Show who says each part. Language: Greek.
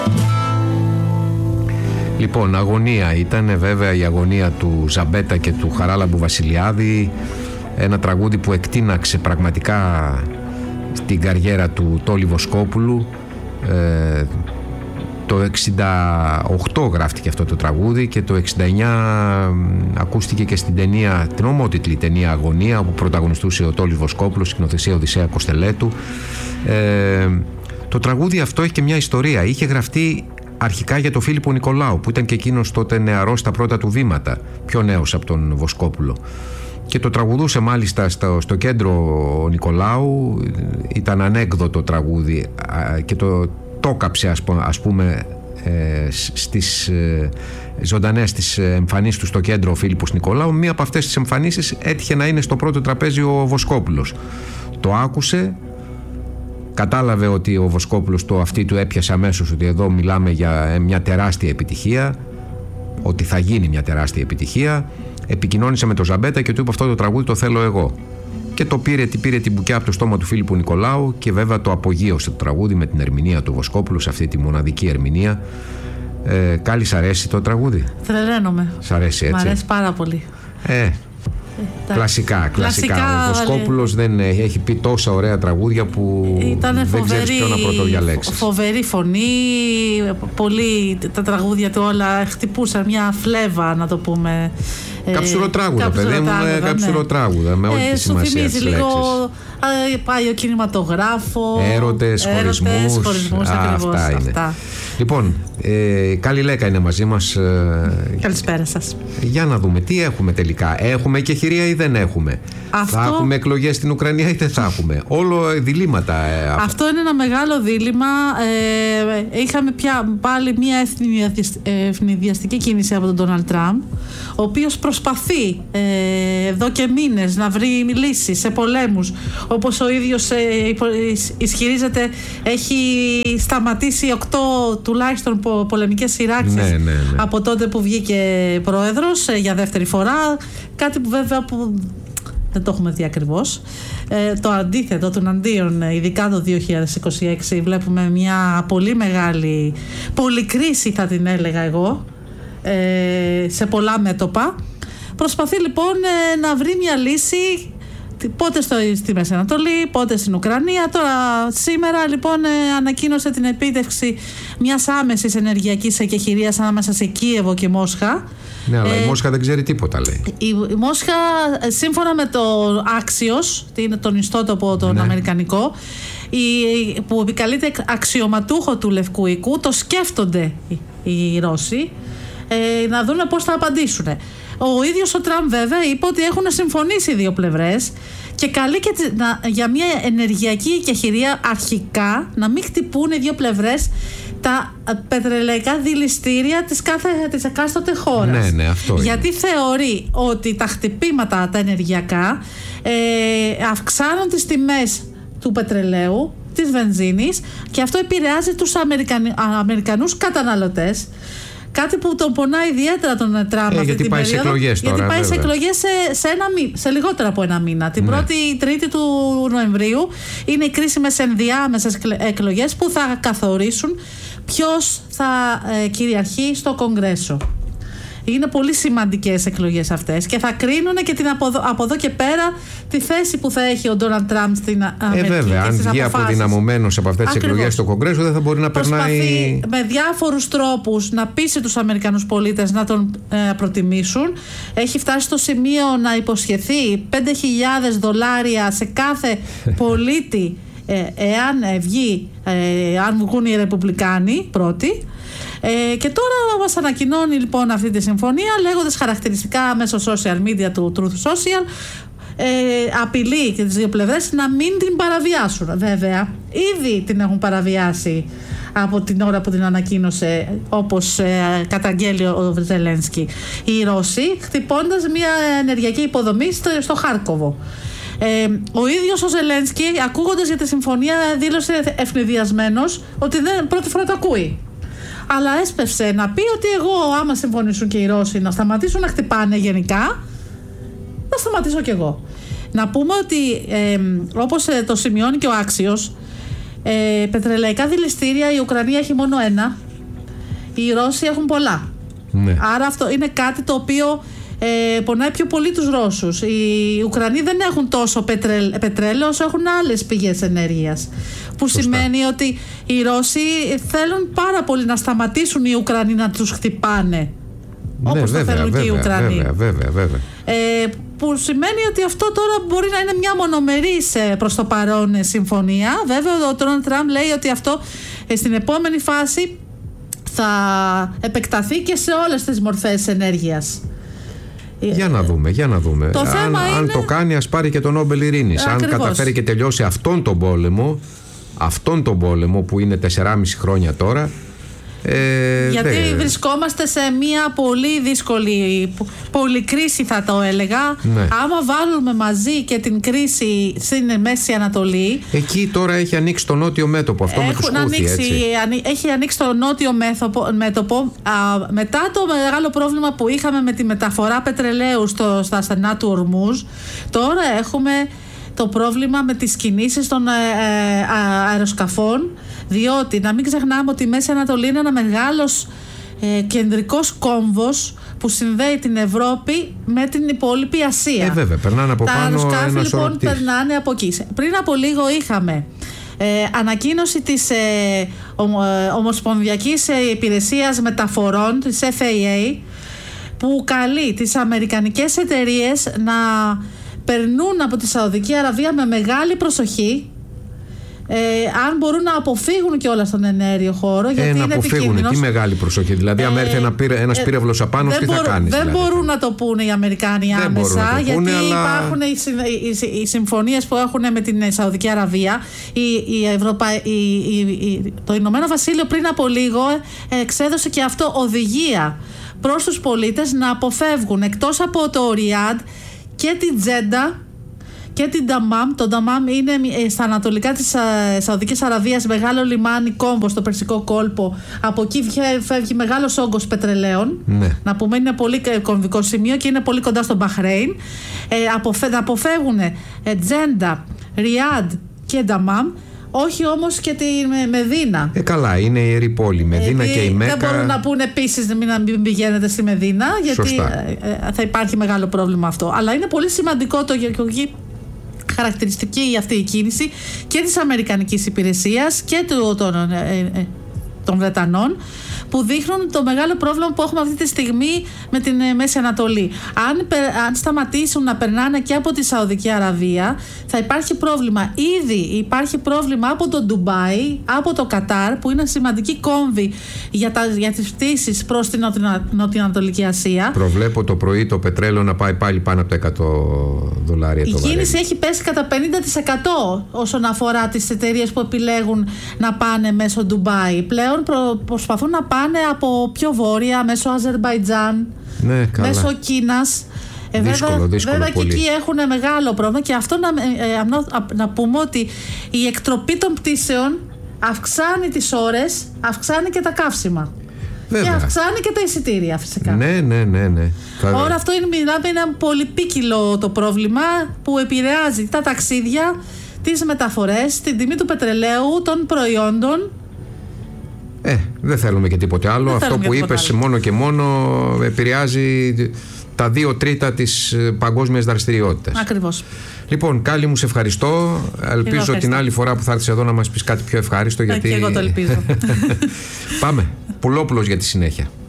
Speaker 1: Λοιπόν, αγωνία ήταν βέβαια η αγωνία του Ζαμπέτα και του Χαράλαμπου Βασιλιάδη, ένα τραγούδι που εκτείναξε πραγματικά την καριέρα του Τόλι Βοσκόπουλου. Το 68 γράφτηκε αυτό το τραγούδι και το 69 ακούστηκε και στην ταινία, την ομότιτλη ταινία Αγωνία, όπου πρωταγωνιστούσε ο Τόλις Βοσκόπουλος, σκηνοθεσία Οδυσσέα Κοστελέτου. Το τραγούδι αυτό έχει και μια ιστορία. Είχε γραφτεί αρχικά για τον Φίλιππο Νικολάου, που ήταν και εκείνος τότε νεαρός στα πρώτα του βήματα, πιο νέος από τον Βοσκόπουλο. Και το τραγουδούσε μάλιστα στο κέντρο ο Νικολάου. Ήταν ανέκδοτο τραγούδι και το κάψε ας πούμε στις ζωντανές τις εμφανίσεις του στο κέντρο ο Φίλιππος Νικολάου. Μία από αυτές τις εμφανίσεις έτυχε να είναι στο πρώτο τραπέζι ο Βοσκόπουλος. Το άκουσε, κατάλαβε ότι ο Βοσκόπουλος το αυτί του έπιασε αμέσως ότι εδώ μιλάμε για μια τεράστια επιτυχία, ότι θα γίνει μια τεράστια επιτυχία. Επικοινώνησε με τον Ζαμπέτα και του είπε αυτό το τραγούδι το θέλω εγώ. Και το πήρε την μπουκιά από το στόμα του Φίλιππου Νικολάου και βέβαια το απογείωσε το τραγούδι με την ερμηνεία του Βοσκόπουλου, σε αυτή τη μοναδική ερμηνεία. Κάλλη, σ' αρέσει το τραγούδι?
Speaker 2: Τρελαίνομαι.
Speaker 1: Σ' αρέσει έτσι?
Speaker 2: Μ' αρέσει πάρα πολύ.
Speaker 1: Κλασικά. Ο Βοσκόπουλος δεν έχει πει τόσα ωραία τραγούδια που δεν ξέρεις ποιο να πρωτοδιαλέξεις.
Speaker 2: Φοβερή φωνή, πολύ, τα τραγούδια του όλα χτυπούσαν μια φλέβα, να το πούμε.
Speaker 1: Καψουροτράγουδα, παιδί μου, καψουροτράγουδα με όλη τη σημασία.
Speaker 2: Σου θυμίζει λίγο πάει ο κινηματογράφο,
Speaker 1: έρωτες, χωρισμούς, αυτά είναι. Λοιπόν, Κάλλη Λέκα είναι μαζί μας.
Speaker 2: Καλησπέρα σας.
Speaker 1: Για να δούμε τι έχουμε τελικά. Έχουμε και χειρία ή δεν έχουμε? Θα έχουμε εκλογές στην Ουκρανία ή δεν θα έχουμε? Όλο διλήμματα.
Speaker 2: Αυτό είναι ένα μεγάλο δίλημμα. Είχαμε πάλι μια ευνηδιαστική κίνηση από τον Ντόναλντ Τραμπ, ο οποίος προσπαθεί εδώ και μήνες να βρει λύσεις σε πολέμους. Όπως ο ίδιος ισχυρίζεται, έχει σταματήσει 8 τουλάχιστον πολεμικές σειράξεις από τότε που βγήκε πρόεδρος για δεύτερη φορά. Κάτι που βέβαια που δεν το έχουμε δει ακριβώς. Το αντίθετο, τον αντίον, ειδικά το 2026 βλέπουμε μια πολύ μεγάλη πολυκρίση, θα την έλεγα εγώ, σε πολλά μέτωπα. Προσπαθεί λοιπόν να βρει μια λύση, πότε στη Μέση Ανατολή, πότε στην Ουκρανία. Τώρα σήμερα λοιπόν ανακοίνωσε την επίτευξη μιας άμεσης ενεργειακής εκεχηρίας ανάμεσα σε Κίεβο και Μόσχα.
Speaker 1: Ναι, αλλά η Μόσχα δεν ξέρει τίποτα, λέει.
Speaker 2: Η Μόσχα, σύμφωνα με το Axios, τον ιστότοπο τον αμερικανικό, που επικαλείται αξιωματούχο του Λευκού Οίκου, το σκέφτονται οι Ρώσοι να δουν πώς θα απαντήσουν. Ο ίδιος ο Τραμπ βέβαια είπε ότι έχουν συμφωνήσει οι δύο πλευρές και καλεί και για μια ενεργειακή εκεχηρία αρχικά να μην χτυπούν οι δύο πλευρές τα πετρελαϊκά δηληστήρια της εκάστοτε χώρας.
Speaker 1: Ναι, αυτό είναι.
Speaker 2: Γιατί θεωρεί ότι τα χτυπήματα τα ενεργειακά αυξάνουν τις τιμές του πετρελαίου, της βενζίνης, και αυτό επηρεάζει τους Αμερικανούς καταναλωτές. Κάτι που τον πονάει ιδιαίτερα τον Τραμπ αυτή την περίοδο. Γιατί πάει σε εκλογές σε λιγότερο από ένα μήνα. Την 1η Τρίτη του Νοεμβρίου είναι οι κρίσιμες ενδιάμεσες εκλογές που θα καθορίσουν ποιος θα κυριαρχεί στο Κογκρέσο. Είναι πολύ σημαντικές εκλογές αυτές και θα κρίνουν και από εδώ και πέρα τη θέση που θα έχει ο Ντόναλντ Τραμπ στην Αμερική.
Speaker 1: Βέβαια, αν βγει αποδυναμωμένος από αυτές τις εκλογές στο Κογκρέσο, δεν θα μπορεί να περνάει.
Speaker 2: Προσπαθεί με διάφορους τρόπους να πείσει τους Αμερικανούς πολίτες να τον προτιμήσουν. Έχει φτάσει στο σημείο να υποσχεθεί $5,000 σε κάθε πολίτη αν βγουν οι Ρεπουμπλικάνοι πρώτοι. Και τώρα μας ανακοινώνει λοιπόν αυτή τη συμφωνία, λέγοντας χαρακτηριστικά μέσω social media του Truth Social, απειλεί και τις δύο πλευρές να μην την παραβιάσουν. Βέβαια, ήδη την έχουν παραβιάσει από την ώρα που την ανακοίνωσε, όπως καταγγέλει ο Ζελένσκι, οι Ρώσοι, χτυπώντας μια ενεργειακή υποδομή στο Χάρκοβο. Ο ίδιος ο Ζελένσκι, ακούγοντας για τη συμφωνία, δήλωσε ευνηδιασμένος ότι πρώτη φορά το ακούει. Αλλά έσπευσε να πει ότι εγώ, άμα συμφωνήσουν και οι Ρώσοι να σταματήσουν να χτυπάνε γενικά, θα σταματήσω κι εγώ. Να πούμε ότι όπως το σημειώνει και ο Axios, πετρελαϊκά δηληστήρια η Ουκρανία έχει μόνο ένα, οι Ρώσοι έχουν πολλά.
Speaker 1: Ναι.
Speaker 2: Άρα αυτό είναι κάτι το οποίο πονάει πιο πολύ τους Ρώσους. Οι Ουκρανοί δεν έχουν τόσο πετρέλαιο όσο έχουν άλλες πηγές ενέργειας. Που
Speaker 1: Σωστά.
Speaker 2: σημαίνει ότι οι Ρώσοι θέλουν πάρα πολύ να σταματήσουν οι Ουκρανοί να τους χτυπάνε. Όπως το θέλουν και οι Ουκρανοί.
Speaker 1: Βέβαια.
Speaker 2: Που σημαίνει ότι αυτό τώρα μπορεί να είναι μια μονομερής προς το παρόν συμφωνία. Βέβαια ο Ντόναλντ Τραμπ λέει ότι αυτό στην επόμενη φάση θα επεκταθεί και σε όλες τις μορφές ενέργειας.
Speaker 1: Για να δούμε.
Speaker 2: Το θέμα
Speaker 1: αν το κάνει, ας πάρει και τον Νόμπελ Ειρήνης. Αν καταφέρει και τελειώσει αυτόν τον πόλεμο που είναι 4,5 χρόνια τώρα.
Speaker 2: Γιατί βρισκόμαστε σε μια πολύ δύσκολη πολυκρίση, θα το έλεγα.
Speaker 1: Ναι.
Speaker 2: Άμα βάλουμε μαζί και την κρίση στην Μέση Ανατολή.
Speaker 1: Εκεί τώρα έχει ανοίξει το νότιο μέτωπο. Αυτό με τους Χούθι, έτσι.
Speaker 2: Έχει ανοίξει το νότιο μέτωπο. Μετά το μεγάλο πρόβλημα που είχαμε με τη μεταφορά πετρελαίου στα στενά του Ορμούζ, τώρα έχουμε το πρόβλημα με τις κινήσεις των αεροσκαφών, διότι να μην ξεχνάμε ότι η Μέση Ανατολή είναι ένα μεγάλος κεντρικός κόμβος που συνδέει την Ευρώπη με την υπόλοιπη Ασία.
Speaker 1: Βέβαια, περνάνε από
Speaker 2: τα
Speaker 1: πάνω.
Speaker 2: Τα αεροσκάφη λοιπόν
Speaker 1: περνάνε
Speaker 2: από εκεί. Πριν από λίγο είχαμε ανακοίνωση της Ομοσπονδιακής Υπηρεσίας Μεταφορών, της FAA, που καλεί τις αμερικανικές εταιρείες να περνούν από τη Σαουδική Αραβία με μεγάλη προσοχή, αν μπορούν να αποφύγουν κιόλας στον ενέργειο χώρο. Γιατί
Speaker 1: να
Speaker 2: είναι
Speaker 1: αποφύγουν, τι μεγάλη προσοχή. Δηλαδή, αν έρθει ένας πύραυλος απάνω, τι θα κάνεις?
Speaker 2: Δεν μπορούν να το πούνε οι Αμερικάνοι άμεσα, γιατί υπάρχουν οι συμφωνίες που έχουν με την Σαουδική Αραβία. Το Ηνωμένο Βασίλειο πριν από λίγο εξέδωσε και αυτό οδηγία προς τους πολίτες να αποφεύγουν εκτός από το Ριάντ και την Τζέντα και την Νταμάμ. Το Νταμάμ είναι στα ανατολικά της Σαουδικής Αραβίας, μεγάλο λιμάνι κόμπο στο Περσικό κόλπο. Από εκεί φεύγει μεγάλος όγκος πετρελαίων.
Speaker 1: Ναι.
Speaker 2: Να πούμε, είναι πολύ κομβικό σημείο και είναι πολύ κοντά στο Μπαχρέιν. Να αποφεύγουν Τζέντα, Ριάντ και Νταμάμ. Όχι όμως και τη Μεδίνα.
Speaker 1: Καλά, είναι η ιερή πόλη. Μεδίνα και η Μέκα.
Speaker 2: Δεν μπορούν να πούνε επίσης να μην πηγαίνετε στη Μεδίνα, γιατί θα υπάρχει μεγάλο πρόβλημα αυτό. Αλλά είναι πολύ σημαντικό το γεωργική χαρακτηριστική αυτή η κίνηση και της Αμερικανικής Υπηρεσίας και των Βρετανών, που δείχνουν το μεγάλο πρόβλημα που έχουμε αυτή τη στιγμή με την Μέση Ανατολή. Αν σταματήσουν να περνάνε και από τη Σαουδική Αραβία, θα υπάρχει πρόβλημα. Ήδη υπάρχει πρόβλημα από το Ντουμπάι, από το Κατάρ, που είναι σημαντική κόμβη για τις πτήσεις προς την Νοτιοανατολική Ασία.
Speaker 1: Προβλέπω το πρωί το πετρέλαιο να πάει πάλι πάνω από τα $100 το βαρέλι.
Speaker 2: Η κίνηση έχει πέσει κατά 50% όσον αφορά τις εταιρείες που επιλέγουν να πάνε μέσω Ντουμπάι. Πλέον προσπαθούν να πάνε από πιο βόρεια, μέσω Αζερμπαϊτζάν, μέσω Κίνας.
Speaker 1: Δύσκολο
Speaker 2: βέβαια
Speaker 1: πολύ.
Speaker 2: και εκεί έχουν μεγάλο πρόβλημα, και αυτό να πούμε ότι η εκτροπή των πτήσεων αυξάνει τις ώρες, αυξάνει και τα καύσιμα. Βέβαια. Και αυξάνει και τα εισιτήρια, φυσικά.
Speaker 1: Ναι.
Speaker 2: Όλα αυτό είναι ένα πολυπίκυλο το πρόβλημα που επηρεάζει τα ταξίδια, τις μεταφορές, την τιμή του πετρελαίου, των προϊόντων.
Speaker 1: Δεν θέλουμε και τίποτε άλλο. Αυτό που είπες μόνο και μόνο επηρεάζει τα 2/3 της παγκόσμιας δραστηριότητας.
Speaker 2: Ακριβώς.
Speaker 1: Λοιπόν, Κάλλη μου, σε ευχαριστώ. Ελπίζω την άλλη φορά που θα έρθεις εδώ να μας πεις κάτι πιο ευχάριστο. Γιατί...
Speaker 2: Και εγώ το ελπίζω.
Speaker 1: Πάμε. Πουλόπουλος για τη συνέχεια.